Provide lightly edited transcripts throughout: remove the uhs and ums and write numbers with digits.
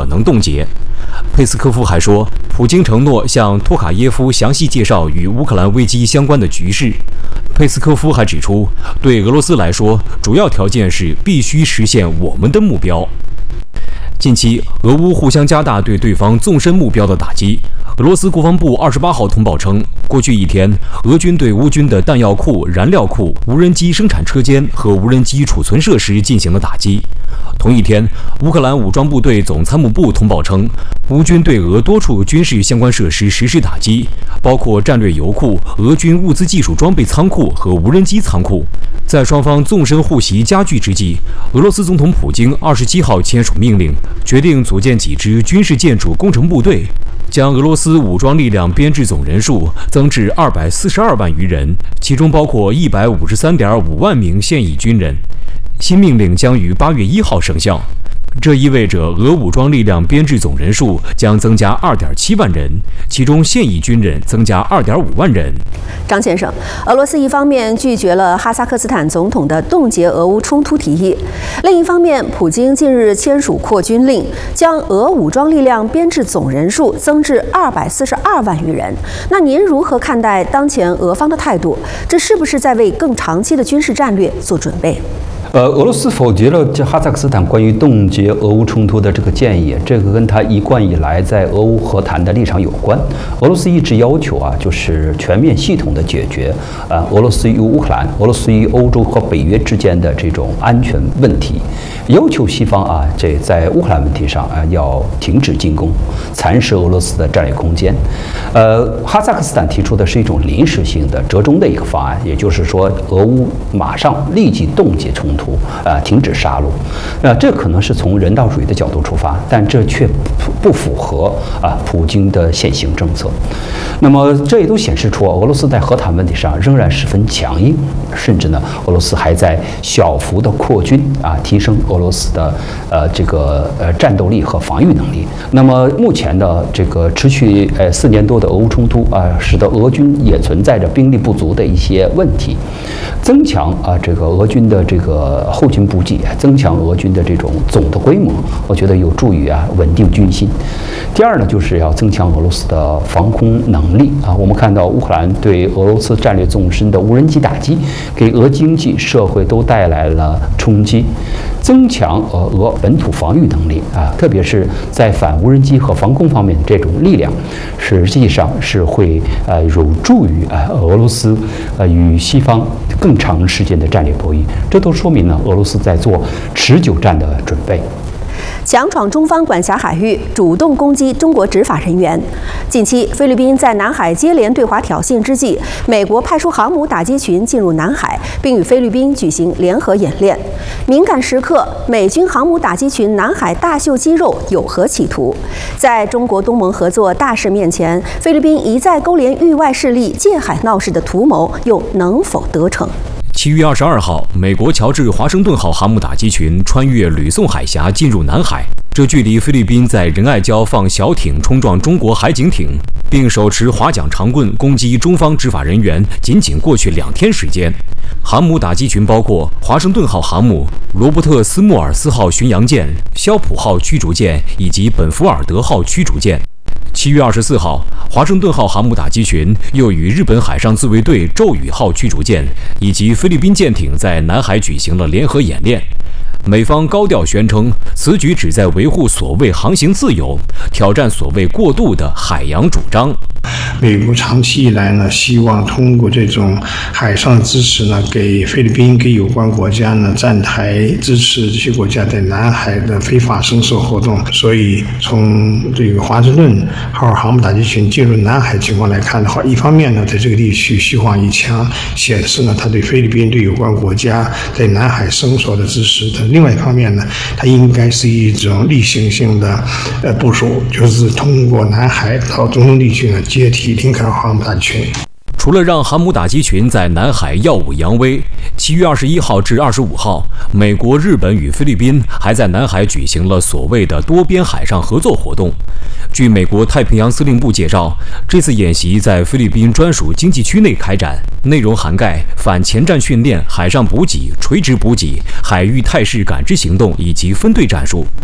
可能冻结。佩斯科夫还说，普京承诺向托卡耶夫详细介绍与乌克兰危机相关的局势。佩斯科夫还指出，对俄罗斯来说，主要条件是必须实现我们的目标。近期，俄乌互相加大对对方纵深目标的打击。俄罗斯国防部28号通报称，过去一天，俄军对乌军的弹药库、燃料库、无人机生产车间和无人机储存设施进行了打击。同一天，乌克兰武装部队总参谋部通报称，乌军对俄多处军事相关设施实施打击，包括战略油库、俄军物资技术装备仓库和无人机仓库。在双方纵深互袭加剧之际，俄罗斯总统普京27号签署命令，决定组建几支军事建筑工程部队，将俄罗斯武装力量编制总人数增至242万余人，其中包括153.5万名现役军人。新命令将于8月1号生效。这意味着俄武装力量编制总人数将增加2.7万人，其中现役军人增加2.5万人。 张先生，俄罗斯一方面拒绝了哈萨克斯坦总统的冻结俄乌冲突提议，另一方面，普京近日签署扩军令，将俄武装力量编制总人数增至242万余人。那您如何看待当前俄方的态度？这是不是在为更长期的军事战略做准备？ 俄罗斯否决了哈萨克斯坦关于冻结俄乌冲突的这个建议，这个跟他一贯以来在俄乌和谈的立场有关。俄罗斯一直要求就是全面系统的解决俄罗斯与乌克兰、俄罗斯与欧洲和北约之间的这种安全问题，要求西方这在乌克兰问题上要停止进攻，蚕食俄罗斯的战略空间。哈萨克斯坦提出的是一种临时性的折中的一个方案，也就是说，俄乌马上立即冻结冲突。停止杀戮，这可能是从人道主义的角度出发，但这却不符合普京的现行政策。那么这也都显示出俄罗斯在和谈问题上仍然十分强硬，甚至呢，俄罗斯还在小幅的扩军提升俄罗斯的这个战斗力和防御能力。那么目前的这个持续4年多的俄乌冲突使得俄军也存在着兵力不足的一些问题，增强这个俄军的这个后勤补给，增强俄军的这种总的规模，我觉得有助于稳定军心。第二呢，就是要增强俄罗斯的防空能力我们看到乌克兰对俄罗斯战略纵深的无人机打击，给俄经济社会都带来了冲击。增强俄本土防御能力特别是在反无人机和防空方面的这种力量，实际上是会有助于俄罗斯与西方更长时间的战略博弈。这都说明了俄罗斯在做持久战的准备。 强闯中方管辖海域，主动攻击中国执法人员。近期，菲律宾在南海接连对华挑衅之际，美国派出航母打击群进入南海，并与菲律宾举行联合演练。敏感时刻，美军航母打击群南海大秀肌肉有何企图？在中国东盟合作大势面前，菲律宾一再勾连域外势力借海闹事的图谋，又能否得逞 7月22号，美国乔治华盛顿号航母打击群穿越吕宋海峡进入南海，这距离菲律宾在仁爱礁放小艇冲撞中国海警艇，并手持划桨长棍攻击中方执法人员，仅过去2天时间。航母打击群包括华盛顿号航母、罗伯特斯穆尔斯号巡洋舰、肖普号驱逐舰以及本福尔德号驱逐舰。7月24号，华盛顿号航母打击群又与日本海上自卫队骤雨号驱逐舰以及菲律宾舰艇在南海举行了联合演练。美方高调宣称，此举旨在维护所谓航行自由，挑战所谓过度的海洋主张。 美国长期以来呢，希望通过这种海上支持呢，给菲律宾、给有关国家呢站台，支持这些国家在南海的非法声索活动。所以，从这个华盛顿号航母打击群进入南海情况来看的话，一方面呢，在这个地区虚晃一枪，显示呢他对菲律宾、对有关国家在南海声索的支持的。另外一方面呢，它应该是一种例行性的部署，就是通过南海到中东地区呢接替林肯号航母打击群。 除了让航母打击群在南海耀武扬威，7月21号至25号，美国、日本与菲律宾还在南海举行了所谓的多边海上合作活动。据美国太平洋司令部介绍，这次演习在菲律宾专属经济区内开展，内容涵盖反潜战训练、海上补给、垂直补给、海域态势感知行动以及分队战术。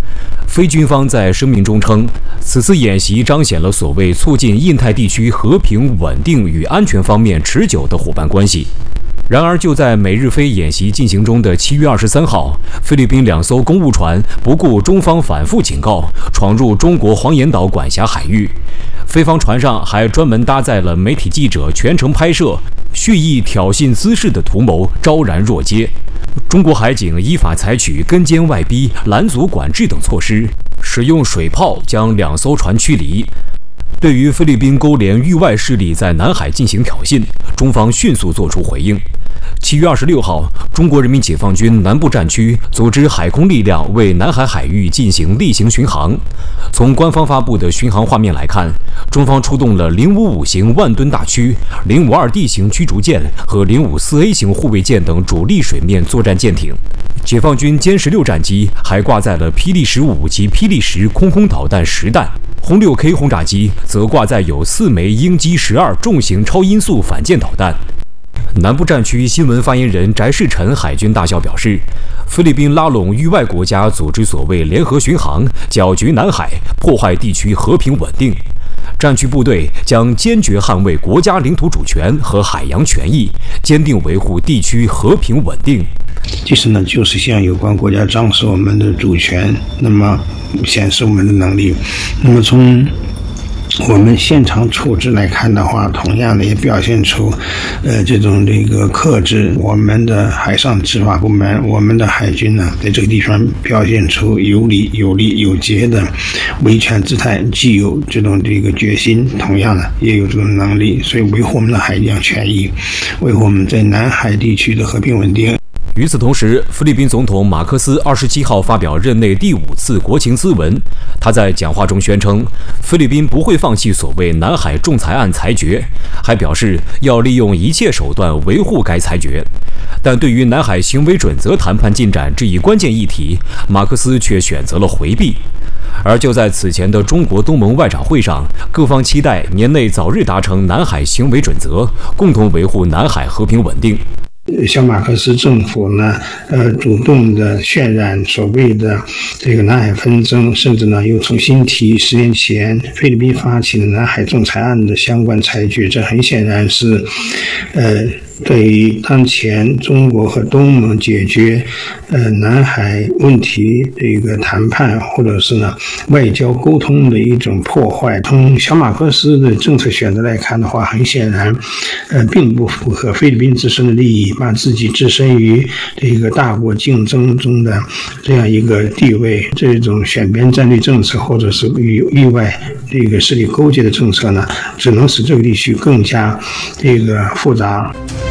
非军方在声明中称，此次演习彰显了所谓促进印太地区和平、稳定与安全方面持久的伙伴关系。然而，就在美日菲演习进行中的7月23号，菲律宾2艘公务船不顾中方反复警告，闯入中国黄岩岛管辖海域。菲方船上还专门搭载了媒体记者全程拍摄，蓄意挑衅滋事的图谋昭然若揭。中国海警依法采取跟监外逼、拦阻管制等措施，使用水炮将2艘船驱离。对于菲律宾勾连域外势力在南海进行挑衅，中方迅速作出回应。7月26号，中国人民解放军南部战区组织海空力量为南海海域进行例行巡航。从官方发布的巡航画面来看，中方出动了055型万吨大驱、052D 型驱逐舰和054A 型护卫舰等主力水面作战舰艇。解放军歼16战机还挂载了霹雳15及霹雳10空空导弹10弹，轰6K 轰炸机则挂载有4枚鹰击12重型超音速反舰导弹。南部战区新闻发言人翟世臣海军大校表示，菲律宾拉拢域外国家组织所谓联合巡航，搅局南海，破坏地区和平稳定。战区部队将坚决捍卫国家领土主权和海洋权益，坚定维护地区和平稳定。 其实呢，就是向有关国家彰显我们的主权，那么显示我们的能力。那么从我们现场处置来看的话，同样的也表现出，这个克制。我们的海上执法部门，我们的海军呢，在这个地方表现出有理有力有节的维权姿态，既有这个决心，同样呢也有这种能力，所以维护我们的海洋权益，维护我们在南海地区的和平稳定。 与此同时，菲律宾总统马克思27号发表任内第5次国情咨文。他在讲话中宣称，菲律宾不会放弃所谓南海仲裁案裁决，还表示要利用一切手段维护该裁决。但对于南海行为准则谈判进展这一关键议题，马克思却选择了回避。而就在此前的中国东盟外长会上，各方期待年内早日达成南海行为准则，共同维护南海和平稳定。 小马克思政府呢，主动的渲染所谓的这个南海纷争，甚至呢又重新提10年前菲律宾发起的南海仲裁案的相关裁决，这很显然是，对于当前中国和东盟解决南海问题这个谈判或者是呢外交沟通的一种破坏。从小马克思的政策选择来看的话，很显然并不符合菲律宾自身的利益，把自己置身于这个大国竞争中的这样一个地位。这种选边站队政策或者是与域外这个势力勾结的政策呢，只能使这个地区更加复杂。